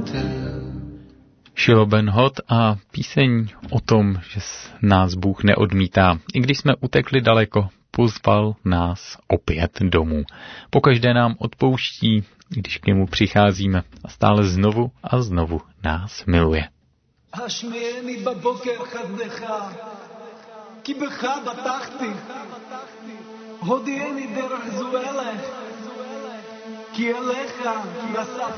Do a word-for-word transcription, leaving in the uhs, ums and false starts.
Shiloh Ben Hod a píseň o tom, že nás Bůh neodmítá. I když jsme utekli daleko, pozval nás opět domů. Pokaždé nám odpouští, když k němu přicházíme a stále znovu a znovu nás miluje. השמיעני בבוקר חסדך, כי בך בטחתי. הודיעני דרך זו אלך, כי אליך נשאתי.